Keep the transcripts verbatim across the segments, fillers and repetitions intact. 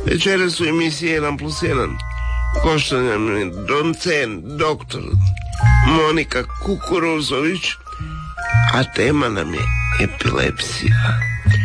Večeras u emisiji jedan plus jedan gošća nam je docent, doktor Monika Kukuruzović, a tema nam je epilepsija.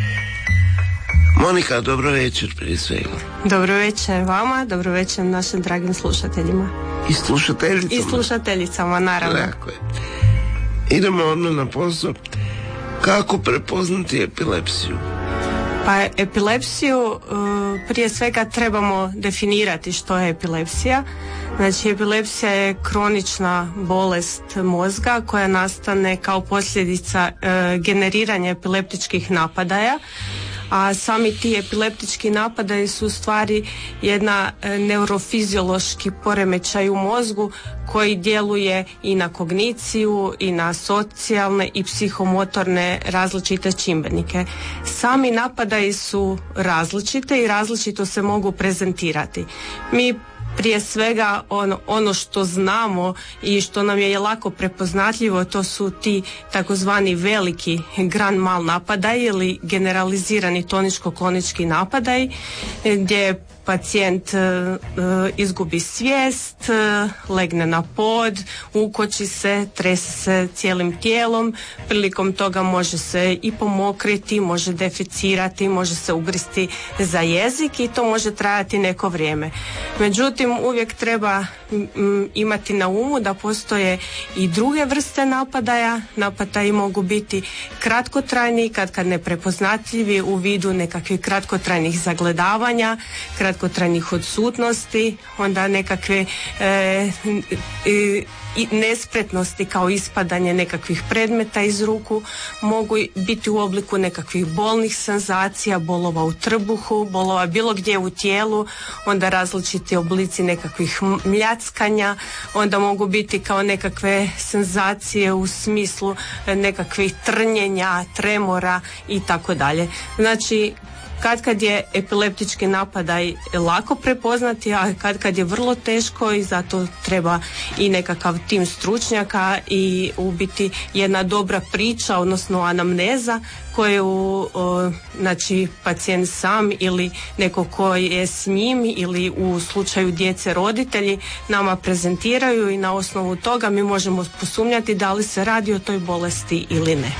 Monika, dobro večer prije svega. Dobro večer vama, dobro večer našim dragim slušateljima. I slušateljicama. I slušateljicama, naravno. Tako je. Idemo odmah na posao. Kako prepoznati epilepsiju? Pa epilepsiju prije svega trebamo definirati što je epilepsija. Znači, epilepsija je kronična bolest mozga koja nastane kao posljedica e, generiranja epileptičkih napadaja, a sami ti epileptički napadaji su u stvari jedna e, neurofiziološki poremećaj u mozgu koji djeluje i na kogniciju i na socijalne i psihomotorne različite čimbenike. Sami napadaji su različite i različito se mogu prezentirati. Mi prije svega ono, ono što znamo i što nam je lako prepoznatljivo, to su ti takozvani veliki grand mal napadaji ili generalizirani toničko-klonički napadaji gdje pacijent e, izgubi svijest, e, legne na pod, ukoči se, trese se cijelim tijelom, prilikom toga može se i pomokriti, može deficirati, može se ugristi za jezik i to može trajati neko vrijeme. Međutim, uvijek treba m, imati na umu da postoje i druge vrste napadaja. Napadaji mogu biti kratkotrajni, kad kad neprepoznatljivi u vidu nekakvih kratkotrajnih zagledavanja, kratkotrajnih odsutnosti, onda nekakve e, e, nespretnosti kao ispadanje nekakvih predmeta iz ruku, mogu biti u obliku nekakvih bolnih senzacija, bolova u trbuhu, bolova bilo gdje u tijelu, onda različiti oblici nekakvih mljackanja, onda mogu biti kao nekakve senzacije u smislu nekakvih trnjenja, tremora i tako dalje. Znači, kad kad je epileptički napadaj lako prepoznati, a kad kad je vrlo teško i zato treba i nekakav tim stručnjaka i u biti jedna dobra priča, odnosno anamneza koju o, znači pacijent sam ili neko koji je s njim ili u slučaju djece roditelji nama prezentiraju i na osnovu toga mi možemo posumnjati da li se radi o toj bolesti ili ne.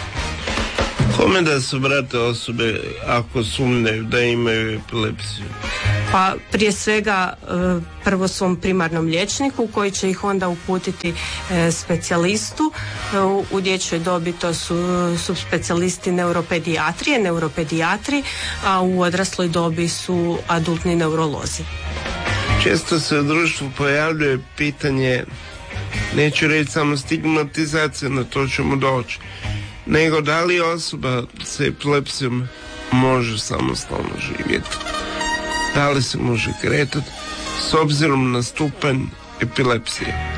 Kome da se obrate osobe ako sumnjaju da imaju epilepsiju? Pa prije svega prvo svom primarnom liječniku koji će ih onda uputiti specijalistu. U dječjoj dobi to su subspecijalisti neuropedijatrije, neuropedijatri, a u odrasloj dobi su adultni neurolozi. Često se u društvu pojavljuje pitanje, neću reći samo stigmatizacija, na to ćemo doći, nego da li osoba s epilepsijom može samostalno živjeti, da li se može kretati s obzirom na stupanj epilepsije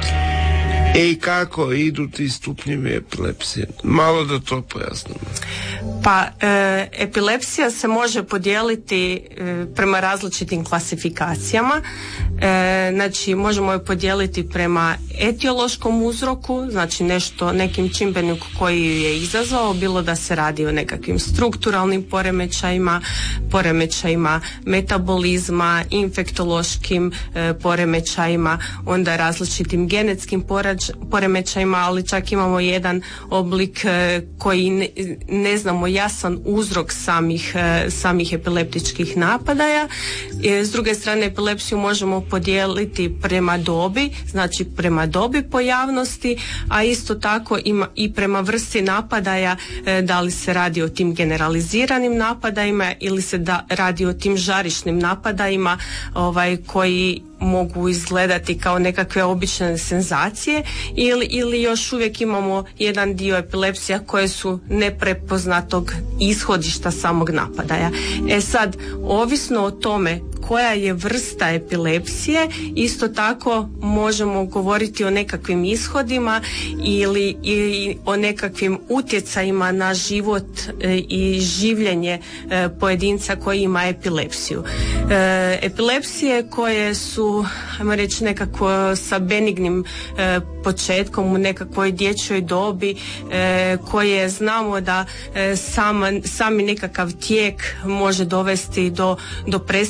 i kako idu ti stupnjevi epilepsije. Malo da to pojasnimo. Pa e, epilepsija se može podijeliti e, prema različitim klasifikacijama. E, znači možemo je podijeliti prema etiološkom uzroku, znači nešto, nekim čimbeniku koji ju je izazvao, bilo da se radi o nekakvim strukturalnim poremećajima, poremećajima metabolizma, infektološkim e, poremećajima, onda različitim genetskim porađ, poremećajima, ali čak imamo jedan oblik e, koji ne, ne znamo jasan uzrok samih, e, samih epileptičkih napadaja. E, s druge strane, epilepsiju možemo podijeliti prema dobi, znači prema dobi pojavnosti, a isto tako ima i prema vrsti napadaja, e, da li se radi o tim generaliziranim napadajima ili se da radi o tim žarišnim napadajima ovaj, koji mogu izgledati kao nekakve obične senzacije ili, ili još uvijek imamo jedan dio epilepsija koje su neprepoznatog ishodišta samog napadaja. E sad, ovisno o tome koja je vrsta epilepsije, isto tako možemo govoriti o nekakvim ishodima ili, ili o nekakvim utjecajima na život e, i življenje e, pojedinca koji ima epilepsiju. E, epilepsije koje su, ajmo reći, nekako sa benignim e, početkom u nekakvoj dječjoj dobi, e, koje znamo da e, sama, sami nekakav tijek može dovesti do, do prestanka tih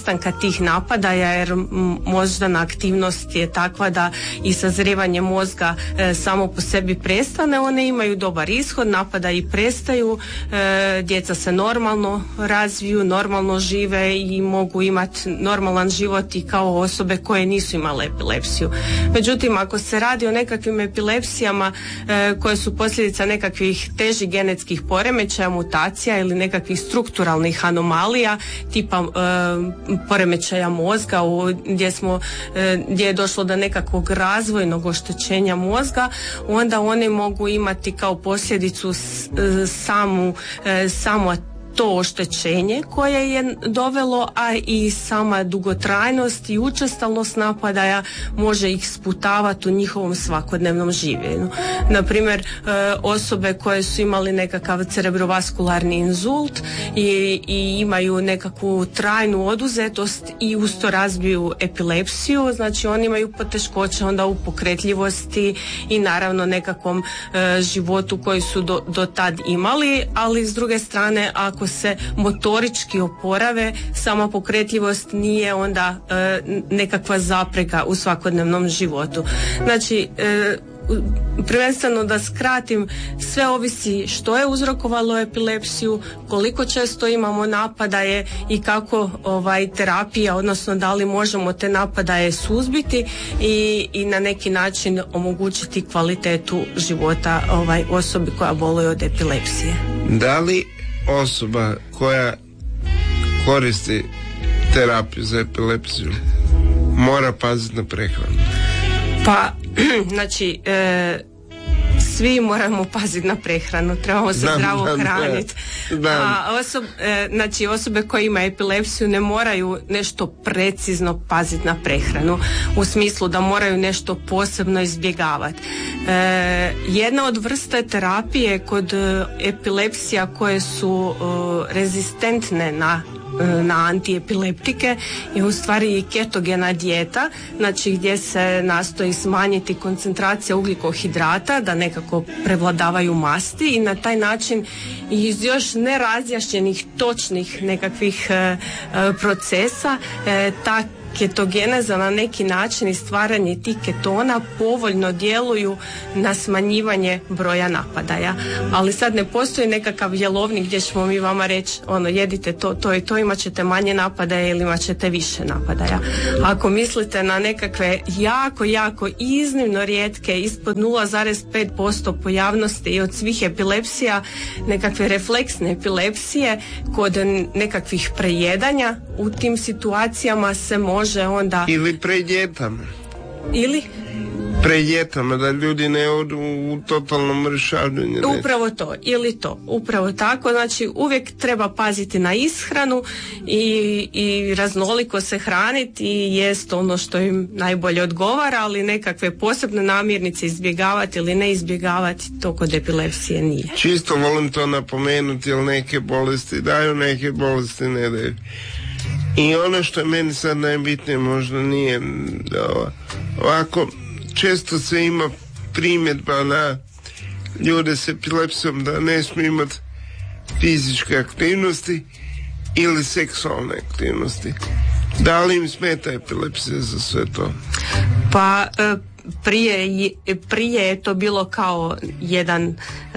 tih napadaja, jer moždana aktivnost je takva da i sazrijevanje mozga e, samo po sebi prestane. One imaju dobar ishod, napadaji prestaju, e, djeca se normalno razviju, normalno žive i mogu imati normalan život i kao osobe koje nisu imale epilepsiju. Međutim, ako se radi o nekakvim epilepsijama e, koje su posljedica nekakvih težih genetskih poremećaja, mutacija ili nekakvih strukturalnih anomalija tipa e, poremećaja mozga u, gdje smo e, gdje je došlo do nekakvog razvojnog oštećenja mozga, onda one mogu imati kao posljedicu s, e, samu e, samo to oštećenje koje je dovelo, a i sama dugotrajnost i učestalnost napadaja može ih sputavati u njihovom svakodnevnom življenju. Naprimjer, osobe koje su imali nekakav cerebrovaskularni inzult i, i imaju nekakvu trajnu oduzetost i uz to razbiju epilepsiju, znači oni imaju poteškoće onda u pokretljivosti i naravno nekakvom e, životu koji su do, do tad imali, ali s druge strane ako se motorički oporave, sama pokretljivost nije onda e, nekakva zapreka u svakodnevnom životu. Znači, e, prvenstveno da skratim, sve ovisi što je uzrokovalo epilepsiju, koliko često imamo napadaje i kako ovaj, terapija, odnosno da li možemo te napadaje suzbiti i, i na neki način omogućiti kvalitetu života ovaj, osobi koja boluje od epilepsije. Da li osoba koja koristi terapiju za epilepsiju mora paziti na prehranu? Pa, znači, e, svi moramo paziti na prehranu, trebamo se da, zdravo da, hraniti. da. A osob, e, znači, osobe koje imaju epilepsiju ne moraju nešto precizno paziti na prehranu, u smislu da moraju nešto posebno izbjegavati. E, jedna od vrste terapije kod e, epilepsija koje su e, rezistentne na na antiepileptike je u stvari ketogena dijeta, znači gdje se nastoji smanjiti koncentracija ugljikohidrata da nekako prevladavaju masti i na taj način iz još nerazjašnjenih točnih nekakvih e, procesa e, ta ketogeneza na neki način i stvaranje tih ketona povoljno djeluju na smanjivanje broja napadaja. Ali sad ne postoji nekakav jelovnik gdje ćemo mi vama reći ono jedite to, to i to, imat ćete manje napadaja ili imat ćete više napadaja. Ako mislite na nekakve jako, jako iznimno rijetke ispod nula zarez pet posto pojavnosti i od svih epilepsija, nekakve refleksne epilepsije kod nekakvih prejedanja, u tim situacijama se može može onda... Ili prejetama. Ili? Prejetama, da ljudi ne odu u totalno mršavljenje. Upravo to, ili to. Upravo tako, znači uvijek treba paziti na ishranu i, i raznoliko se hraniti i jest ono što im najbolje odgovara, ali nekakve posebne namirnice izbjegavati ili ne izbjegavati, to kod epilepsije nije. Čisto volim to napomenuti, jer neke bolesti daju, neke bolesti ne daju. I ono što je meni sad najbitnije možda nije da ovako često se ima primjedba na ljude s epilepsijom da ne smiju imati fizičke aktivnosti ili seksualne aktivnosti. Da li im smeta epilepsija za sve to? Pa prije, prije je to bilo kao jedan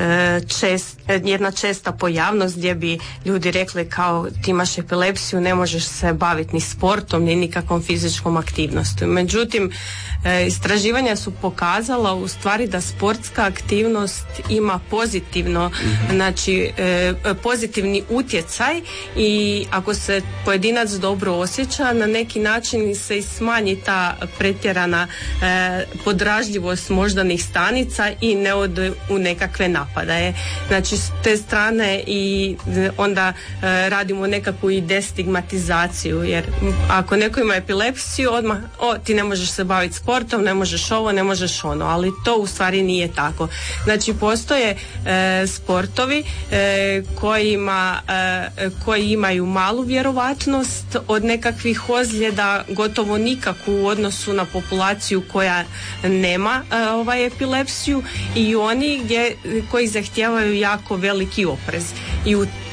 čest, jedna česta pojavnost gdje bi ljudi rekli kao ti imaš epilepsiju, ne možeš se baviti ni sportom ni nikakvom fizičkom aktivnosti. Međutim, istraživanja su pokazala u stvari da sportska aktivnost ima pozitivno, znači pozitivni utjecaj i ako se pojedinac dobro osjeća, na neki način se i smanji ta pretjerana podražljivost moždanih stanica i ne ode u nekakve napadaje. Znači s te strane i onda e, radimo nekakvu i destigmatizaciju, jer ako neko ima epilepsiju odmah, o, ti ne možeš se baviti sportom, ne možeš ovo, ne možeš ono, ali to u stvari nije tako. Znači postoje e, sportovi e, kojima, e, koji imaju malu vjerovatnost od nekakvih ozljeda, gotovo nikakvu u odnosu na populaciju koja nema e, ovaj epilepsiju, i oni gdje, koji zahtijevaju jako veliki oprez. I u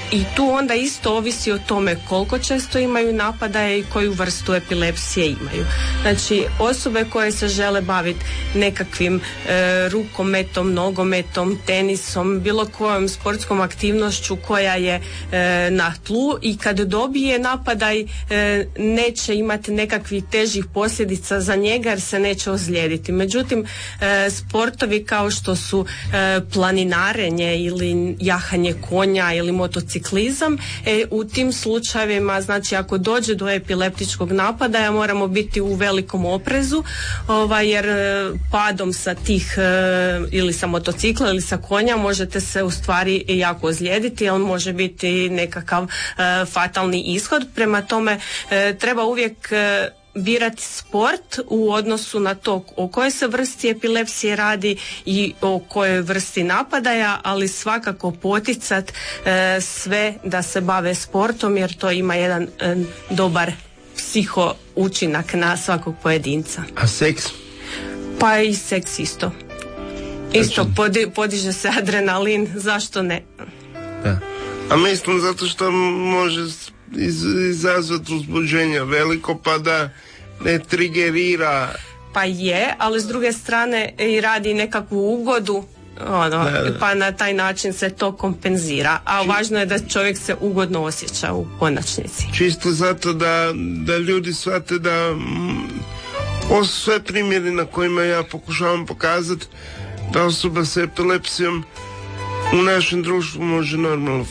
I tu onda isto ovisi o tome koliko često imaju napadaje i koju vrstu epilepsije imaju. Znači, osobe koje se žele baviti nekakvim e, rukometom, nogometom, tenisom, bilo kojom sportskom aktivnošću koja je e, na tlu i kad dobije napadaj e, neće imati nekakvih težih posljedica za njega jer se neće ozlijediti. Međutim, e, sportovi kao što su e, planinarenje ili jahanje konja ili motociklizam, e, u tim slučajevima, znači ako dođe do epileptičkog napadaja moramo biti u velikom oprezu, ovaj, jer e, padom sa tih e, ili sa motocikla ili sa konja možete se u stvari jako ozlijediti, jer može biti nekakav e, fatalni ishod. Prema tome e, treba uvijek e, birati sport u odnosu na to o kojoj se vrsti epilepsije radi i o kojoj vrsti napadaja, ali svakako poticat e, sve da se bave sportom jer to ima jedan e, dobar psiho učinak na svakog pojedinca. A seks? Pa i seks isto. Isto podi, podiže se adrenalin, zašto ne? Da. A mislim zato što može iz, izazvati uzbuđenje veliko pa da ne trigerira. Pa je, ali s druge strane i radi nekakvu ugodu, ono, da, da. Pa na taj način se to kompenzira. A važno je da čovjek se ugodno osjeća u konačnici. Čisto zato da, da ljudi shvate da mm, ovo su sve primjeri na kojima ja pokušavam pokazati da osoba s epilepsijom u našem društvu može normalno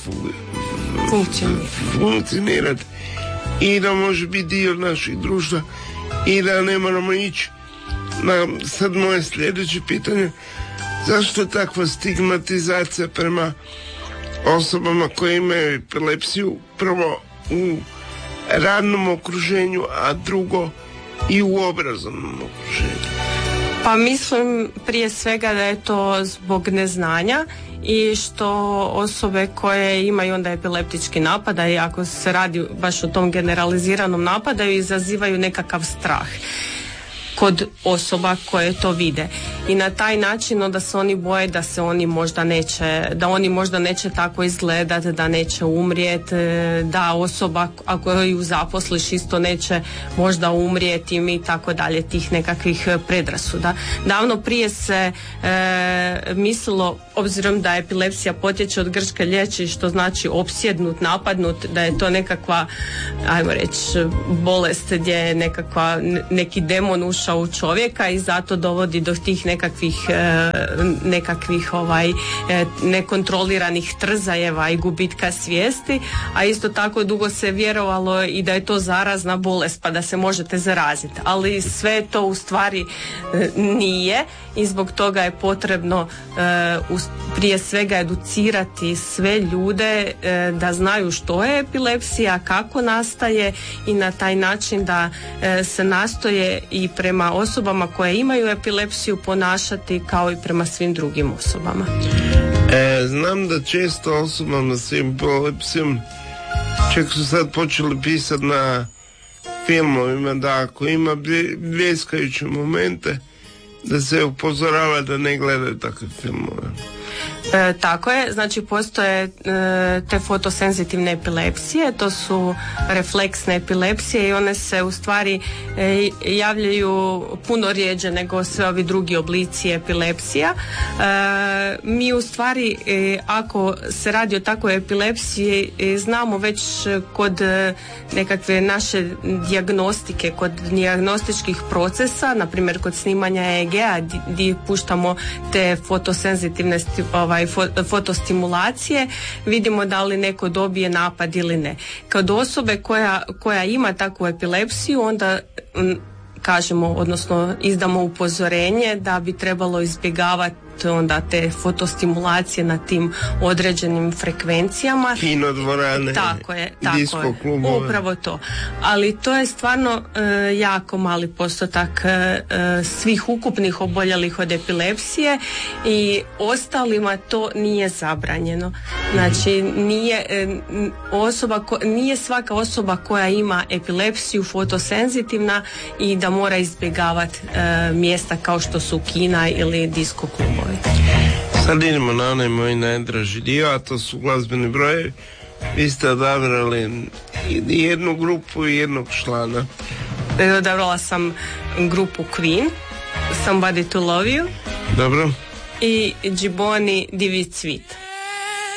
funkcionirati i da može biti dio naših društva i da ne moramo ići na sad moje sljedeće pitanje, zašto je takva stigmatizacija prema osobama koje imaju epilepsiju, prvo u radnom okruženju, a drugo i u obrazovnom okruženju? Pa mislim prije svega da je to zbog neznanja i što osobe koje imaju onda epileptički napadaj, ako se radi baš o tom generaliziranom napadaju, izazivaju nekakav strah kod osoba koje to vide i na taj način onda se oni boje da se oni možda neće, da oni možda neće tako izgledati, da neće umrijeti, da osoba ako ju zaposliš isto neće možda umrijeti i tako dalje, tih nekakvih predrasuda. Davno prije se e, mislilo, obzirom da epilepsija potječe od grčke riječi što znači opsjednut, napadnut, da je to nekakva, ajmo reći, bolest gdje je nekakva, neki demon ušao u čovjeka i zato dovodi do tih nekakvih e, nekakvih ovaj e, nekontroliranih trzajeva i gubitka svijesti, a isto tako dugo se vjerovalo i da je to zarazna bolest pa da se možete zaraziti, ali sve to u stvari e, nije i zbog toga je potrebno e, us, prije svega educirati sve ljude e, da znaju što je epilepsija, kako nastaje i na taj način da e, se nastoje i prema osobama koje imaju epilepsiju ponašati kao i prema svim drugim osobama. E, znam da često osobama s epilepsijom čak su sad počeli pisati na filmovima da ako ima bljeskajuće momente da se upozorava da ne gledaju takve filmove. E, tako je, znači postoje e, te fotosenzitivne epilepsije, to su refleksne epilepsije i one se u stvari e, javljaju puno rjeđe nego sve ovi drugi oblici epilepsija. E, mi u stvari e, ako se radi o takvoj epilepsiji e, znamo već kod e, nekakve naše dijagnostike, kod dijagnostičkih procesa, na primjer kod snimanja E E G-a gdje puštamo te fotosenzitivne ovaj, fotostimulacije, vidimo da li neko dobije napad ili ne. Kad osobe koja, koja ima takvu epilepsiju, onda m, kažemo, odnosno izdamo upozorenje da bi trebalo izbjegavati onda te fotostimulacije na tim određenim frekvencijama. Kino dvorane, tako je, tako disko klubove. Upravo to. Ali to je stvarno e, jako mali postotak e, svih ukupnih oboljelih od epilepsije i ostalima to nije zabranjeno. Znači nije e, osoba ko, nije svaka osoba koja ima epilepsiju fotosenzitivna i da mora izbjegavati e, mjesta kao što su kina ili disko klubovi. Sad idemo na onaj moj najdraži dio, a to su glazbeni brojevi. Vi ste odabrali jednu grupu i jednog člana. Odabrala sam grupu Queen, Somebody to Love You. Dobro. I Gibboni, Divji cvit.